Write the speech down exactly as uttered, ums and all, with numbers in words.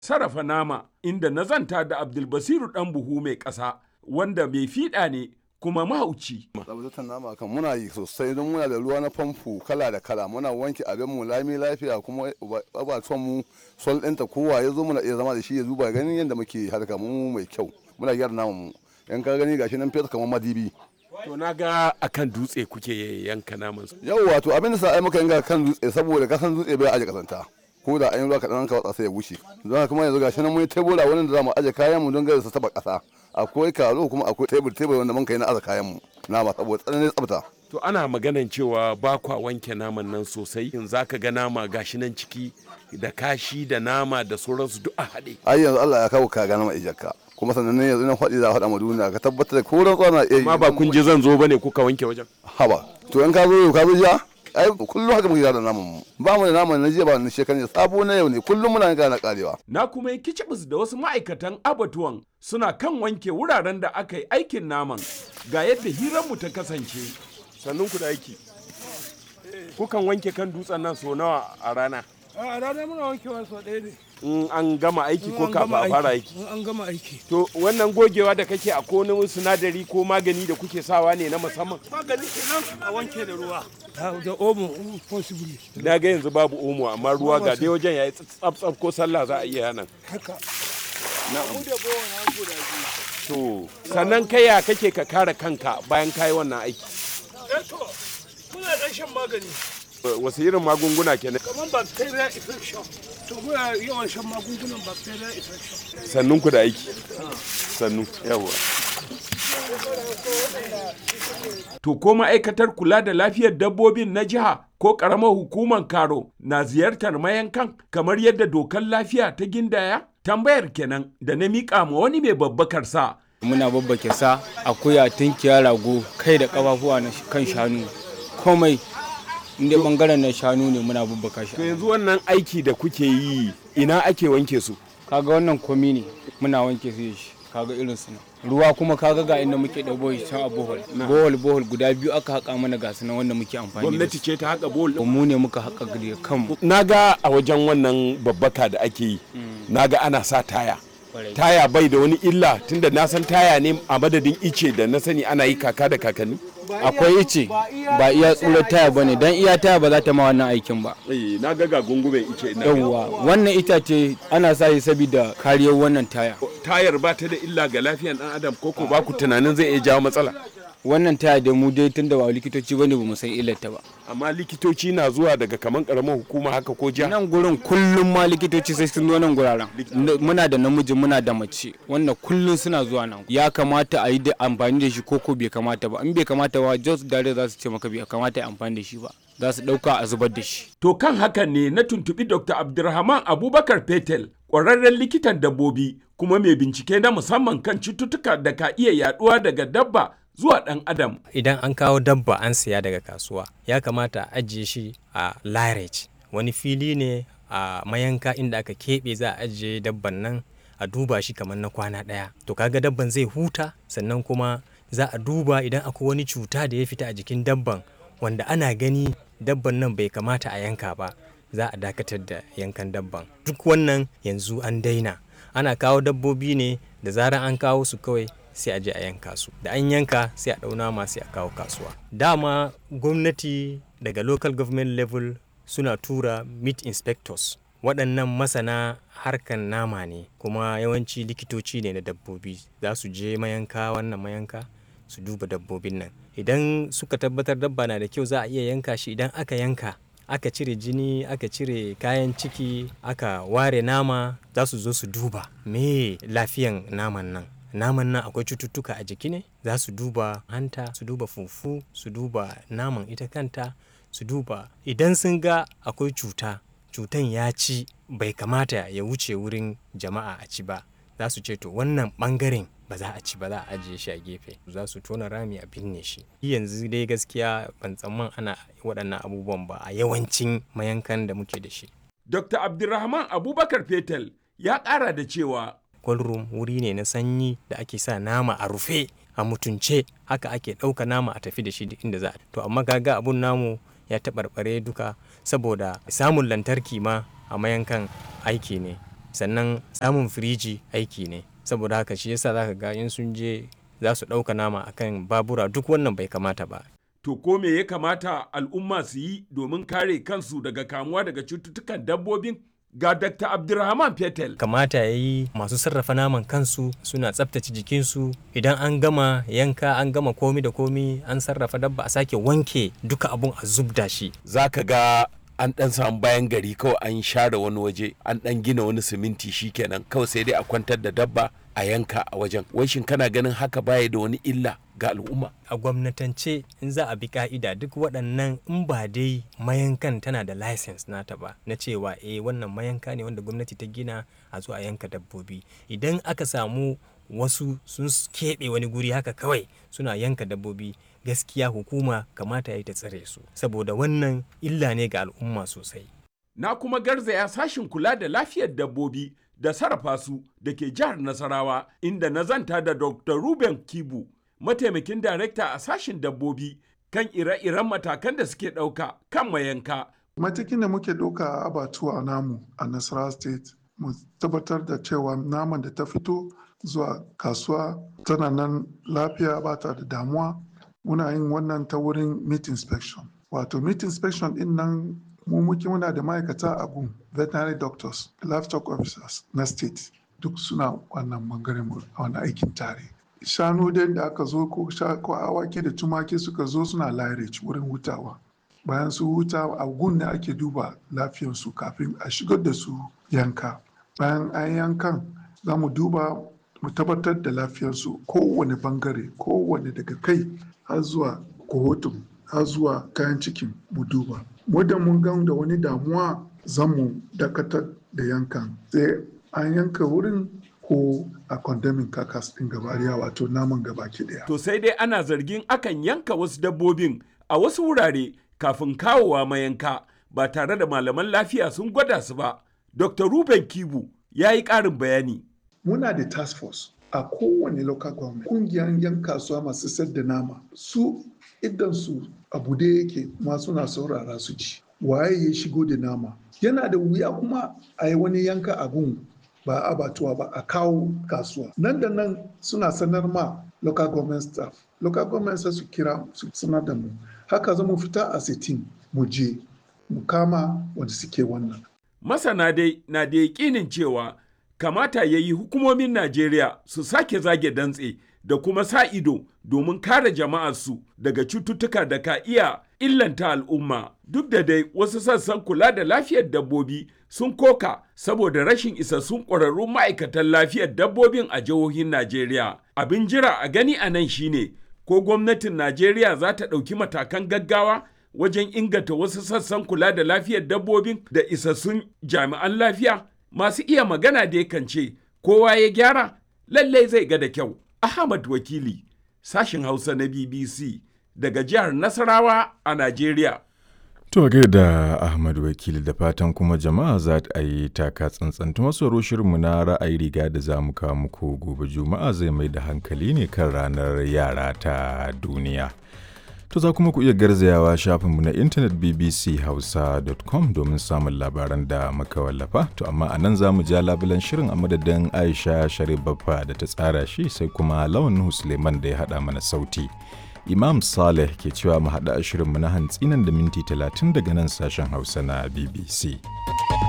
sarrafa nama, inda na zanta da Abdulbasiru ɗan buhu mai ƙasa wanda mai fiɗa ne kuma mahauci. Tsabtatar nama kan muna yi sosai don muna da ruwa na famfo kala da kala, muna wanke abin mu lami lafiya kuma abatuwan mu sol ɗinta kowa ya zo muna iya zama da shi ya zuba ganin yadda muke harka mu mai kyau, muna gyara naman mu. Yan ka gani gashi nan fesa kamar madibi. To na ga akan dutse kuke yanka naman su. Yau wato abin da sa ai muka yanka kan dutse saboda kasan dutse bai aje kasanta. Ko da an yi ruwa kaɗan ka watsa sai ya wuce. Don kuma yanzu gashi nan mun yi tebura wurin da za mu aje kayan mu don gare su taba ƙasa. Akwai karo kuma akwai tebur tebur wanda mun kai na aza kayan mu nama saboda tsananin tsafta. To ana maganan cewa ba kwa wanke naman nan sosai, in zaka ga nama gashi nan ciki da kashi da nama da sauransu duk a haɗe. Ai yanzu Allah ya kawo ka ga nama ijakka. Kuma sannan ne yanzu nan faɗi za a faɗa ma duniya ka tabbatar da koran tsana iya yi. Ma ba kun je zan zo bane kuka wanke wajen. Haba to in ka zo yau ka zo jiya ai kullum haka muke da naman mu. Ba mu da naman na jiya ba na shekaran sabo na yau ne kullum muna yanka na karewa. Na kuma yi kicibis da wasu ma'aikatan abatuwan suna kan wanke wuraren da aka yi aikin naman, ga yadda hiranmu ta kasance. Sannun ku da aiki. Kukan wanke kan dutsen nan so nawa a rana? A rana muna wankewa so ɗaya ne. In an gama aiki ko kafin a fara aiki? In an gama aiki. To wannan gogewa da kake a wani sinadari ko magani da kuke sawa ne na musamman? Magani kenan a wanke da ruwa. Da omo possibly. Na ga yanzu babu omo amma ruwa ga dai wajen yayi tsaf ko sallah za a iya nan. Haka. Na'am. Da bawan an guda biyu. To sannan kai ya kake ka kare kanka bayan kayi wannan aiki? Eh to muna ɗan shan magani. Wasu irin magunguna kenan? Kamar bacteria infection. To muna yawan shan magungunan bacteria infection. Sannun ku da aiki. Sannu. Yawa. To ko ma'aikatar kula da lafiyar dabbobin na jiha ko ƙaramar hukumar Karo na ziyartar mayankan kamar yadda dokar lafiya ta gindaya? Tambayar kenan da na miƙa ma wani mai babbakar sa. Muna babbake sa, akuya, tunkiya, rago, kai da ƙafafuwa na kan shanu, komai inda bangaren na shanu ne muna babbaka shi. To yanzu wannan aiki da kuke yi ina ake wanke su? Kaga wannan komi ne muna wanke su shi, kaga irin su ruwa kuma kaga ga inda muke da bohol can a bohol. Bohol bohol guda biyu aka haƙa mana ga su nan wanda muke amfani da su. Gwamnati ce ta haƙa bohol? Mu ne muka haƙa gari kanmu. Naga a wajen wannan babbaka da ake yi, naga ana sa taya. Taya bai da wani illa tunda na san taya ne a madadin ice da na sani ana yi kaka da kakanni. Akwai ice ba iya tsurar taya ba ne don iya taya ba za ta ma wannan aikin ba. Eh na ga ga gungumen ice na. Yawwa wannan itace ana sa yi saboda kariyar wannan taya. Tayar ba ta da illa ga lafiyar dan adam ko ko ba ku tunanin zai iya jawo matsala? Wannan taya da mu dai tunda ba likitoci bane ba mu san illarta ba. Amma likitoci na zuwa daga kaman karamar hukuma haka ko jiha? Nan gurin kullum ma likitoci sai sun zo nan guraren. Muna da namiji muna da mace wannan kullum suna zuwa nan. Ya kamata a yi da amfani da shi ko ko bai kamata ba. In bai kamata ba just dare za su ce maka bai kamata a amfani da shi ba. Za su dauka a zubar da shi. To kan hakan ne na tuntubi Doctor Abdulrahman Abubakar Fetel, ƙwararren likitan dabbobi kuma mai bincike na musamman kan cututtuka da ka iya yaduwa daga dabba zuwa ɗan adam. Idan an kawo dabba an siya daga kasuwa ya kamata a ajiye shi a lairage, wani fili ne a mayanka inda aka keɓe za a ajiye dabban nan a duba shi kamar na kwana ɗaya. To kaga dabban zai huta sannan kuma za a duba idan akwai wani cuta da ya fita a jikin dabban wanda ana gani dabban nan bai kamata a yanka ba, za a dakatar da yankan dabban. Duk wannan yanzu an daina, ana kawo dabbobi ne da zarar an kawo su kawai sai a je a yanka su, da an yanka sai a ɗauna ma sai a kawo kasuwa. Dama gwamnati daga local government level suna tura meat inspectors, waɗannan masana harkan nama ne kuma yawanci likitoci ne na dabbobi, za su je mayanka wannan mayanka su duba dabbobin nan. Idan suka tabbatar dabba na da kyau za a iya yanka shi. Idan aka yanka aka cire jini aka cire kayan ciki aka ware nama, za su zo su duba me lafiyan naman nan. Naman nan akwai cututtuka a jiki ne, za su duba hanta, su duba fufu, su duba naman ita kanta, su duba idan sun ga akwai cuta, cutan ya ci bai kamata ya wuce wurin jama'a a ci ba, za su ce to wannan bangaren ba za a ci ba, za a ajiye shi a gefe, za su tona rami a binne shi. Yanzu dai gaskiya ban tsamman ana waɗannan abubuwan ba a yawancin mayankan da muke da shi. Doctor Abdulrahman Abubakar Fetel ya ƙara da cewa cold room wuri ne na sanyi da ake sa nama a rufe a mutunce, haka ake ɗauka nama a tafi da shi inda za a. To amma kaga abun namu ya taɓarɓare duka saboda samun lantarki ma a mayankan aiki ne. sannan samun firiji aiki ne, saboda haka shi yasa zaka ga in sun je za su ɗauka nama akan babura, duk wannan bai kamata ba. To ko me ya kamata al'umma su yi domin kare kansu daga kamuwa daga cututtukan dabbobin? Ga Dakta Abdulrahman Fetel. Kamata ya yi masu sarrafa naman kansu suna tsaftace jikinsu, idan an gama yanka an gama komi da komi an sarrafa dabba a sake wanke duka abun a zubda shi. Za ka ga an ɗan samu bayan gari kawai an share wani waje, an ɗan gina wani siminti shikenan kawai sai dai a kwantar da dabba a yanka a wajen. Wai shin kana ganin haka baya da wani illa ga al'umma? A gwamnatance in za a bi ka'ida duk waɗannan in ba dai mayankan tana da license nata ba na cewa eh wannan mayanka ne wanda gwamnati ta gina a zo a yanka dabbobi. Idan aka samu wasu sun keɓe wani guri haka kawai suna yanka dabbobi, gaskiya hukuma kamata ya yi ta tsare su, saboda wannan illa ne ga al'umma sosai. Na kuma garzaya sashin kula da lafiyar dabbobi da sarrafa su da ke jihar Nasarawa, inda na zanta da Doctor Ruben Kibu, mataimakin darekta a sashin dabbobi, kan ire-iren matakan da suke ɗauka kan mayanka. Matakin da muke ɗauka a abatuwa namu a Nasarawa State, mu tabbatar da cewa naman da ta fito zuwa kasuwa tana nan lafiya, ba ta da damuwa. Muna yin wannan ta wurin meat inspection. Wato meat inspection din nan mu muke muna da ma'aikata a gun, veterinary doctors, livestock officers na state, duk suna wannan bangaren a wani aikin tare. Shanu dai da aka zo ko awaki da tumaki suka zo suna lairage wurin hutawa. Bayan su huta a gun ne ake duba lafiyarsu kafin a shigar da su yanka. Bayan an yankan za mu duba mu tabbatar da lafiyarsu kowane bangare, kowane daga kai har zuwa kohotun har zuwa kayan cikin mu duba. Muddin mun gan da wani damuwa za mu dakatar da yankan, sai an yanka wurin ko a condemning kakas ɗin gabariya, wato naman gabaki ɗaya. To sai dai ana zargin akan yanka wasu dabbobin a wasu wurare kafin kawowa mayanka ba tare da malaman lafiya sun gwada su ba. Doctor Ruben Kibu ya yi ƙarin bayani. Muna da task force a kowane local government, kungiyar yan kasuwa masu sayar da nama, su idan su abu da yake ma suna saurara su ci waye ya shigo da nama. Yana da wuya kuma a yi wani yanka a gun ba abatuwa ba a kawo kasuwa, nan da nan suna sanar ma local government staff, local government sai su kira su sanar da mu, haka zamu fita a sitin mu je mu kama wanda suke wannan. Masana dai na da yakinin cewa kamata ya yi hukumomin Najeriya su sake zage dantse da kuma sa ido domin kare jama'arsu daga cututtuka da ka iya illanta al'umma. Duk da dai wasu sassan kula da lafiyar dabbobi sun koka saboda rashin isassun ƙwararrun ma'aikatan lafiyar dabbobin a jihohin Najeriya. Abin jira a gani a nan shine ko gwamnatin Najeriya za ta ɗauki matakan gaggawa wajen inganta wasu sassan kula da lafiyar dabbobin da isassun jami'an lafiya. Masu iya magana da yakan ce kowa ya gyara lallai zai ga da kyau. Ahmad Wakili, sashin Hausa na B B C daga jihar Nasarawa a Najeriya. To da Ahmad Wakili, da fatan kuma jama'a za ta yi taka tsantsan. Masu shirinmu na ra'ayi riga da za mu kawo muku gobe Juma'a zai mai da hankali ne kan ranar yara ta duniya. To za kuma ku iya garzayawa shafinmu na intanet b b c hausa dot com domin samun labaran da muka wallafa. To amma a nan za mu ja labulan shirin a madadin Aisha Sharif Baffa da ta tsara shi, sai kuma Lawan Nuhu Suleiman da ya haɗa mana sauti. Imam Saleh ke cewa mu haɗa shirinmu na hantsi nan da minti talatin daga nan sashen Hausa na B B C.